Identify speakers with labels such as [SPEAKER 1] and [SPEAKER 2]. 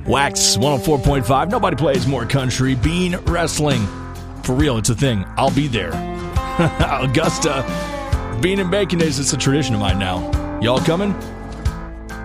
[SPEAKER 1] Wax 104.5. Nobody plays more country. Bean Wrestling. For real, it's a thing. I'll be there. Augusta. Bean and Bacon Days. It's a tradition of mine now. Y'all coming?